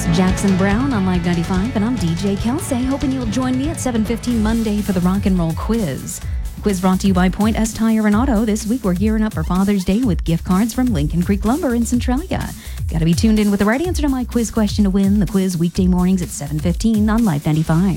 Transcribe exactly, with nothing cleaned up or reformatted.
Jackson Brown on Live ninety-five, and I'm D J Kelsey, hoping you'll join me at seven fifteen Monday for the Rock and Roll Quiz. Quiz brought to you by Point S Tire and Auto. This week we're gearing up for Father's Day with gift cards from Lincoln Creek Lumber in Centralia. Got to be tuned in with the right answer to my quiz question to win the quiz weekday mornings at seven fifteen on Live ninety-five.